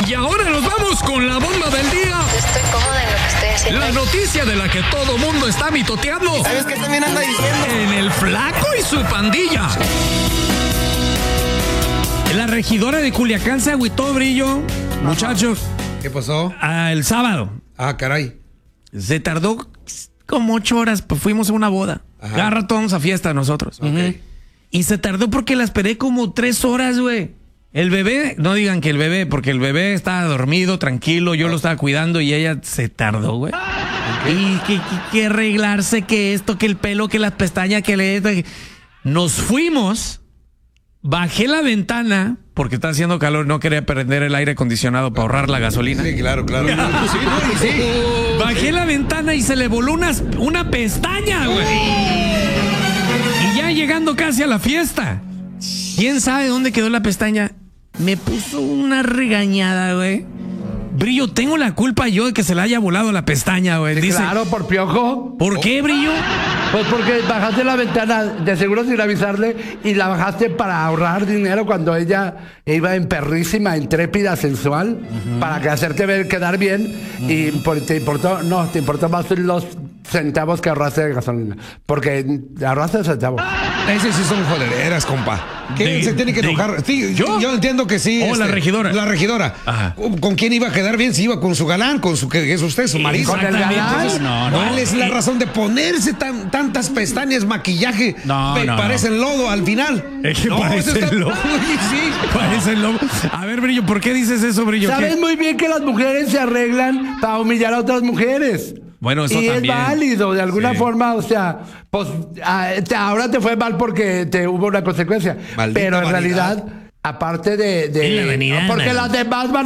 Y ahora nos vamos con la bomba del día. Estoy cómoda en lo que estoy haciendo. La noticia de la que todo mundo está mitoteando. ¿Sabes qué también anda diciendo? En el Flaco y su pandilla. La regidora de Culiacán se agüitó, Brillo. Muchachos, ¿Qué pasó? el sábado. Ah, caray. Se tardó como 8 horas, pues fuimos a una boda. Ajá. Cada rato vamos a fiesta nosotros. Ok. Y se tardó porque la esperé como 3 horas, güey. El bebé, no digan que el bebé, porque el bebé estaba dormido, tranquilo, yo lo estaba cuidando y ella se tardó, güey. Y que arreglarse, que esto, que el pelo, que las pestañas, que le... Nos fuimos, bajé la ventana, porque está haciendo calor, no quería prender el aire acondicionado para ahorrar la gasolina. Sí, claro. Sí, no, y sí. Bajé la ventana y se le voló una pestaña, güey. Y ya llegando casi a la fiesta, ¿quién sabe dónde quedó la pestaña? Me puso una regañada, güey. Brillo, tengo la culpa yo de que se le haya volado la pestaña, güey. Sí, Dice, claro, por piojo. ¿por qué, Brillo? Pues porque bajaste la ventana de seguro sin avisarle y la bajaste para ahorrar dinero cuando ella iba en perrísima, intrépida, sensual, para que hacerte ver quedar bien y te importó más los centavos que ahorraste de gasolina. Porque ahorraste centavos. Ese sí son jodereras, compa. ¿Quién se tiene que enojar? Sí, yo entiendo que sí. La regidora. La regidora. Ajá. ¿Con quién iba a quedar bien? Si iba con su galán, con su que es usted, su marido. ¿Con el galán? Entonces, ¿cuál es la razón de ponerse tantas pestañas, maquillaje? No. Parecen lodo al final. Es que parece lobo. Sí. Parece lobo. A ver, Brillo, ¿por qué dices eso, Brillo? Sabes muy bien que las mujeres se arreglan para humillar a otras mujeres. Bueno, eso y también. es válido, de alguna forma, o sea, pues ahora te fue mal porque te hubo una consecuencia. Maldita pero en vanidad. realidad, aparte de En la vanidad, porque ¿no? las demás van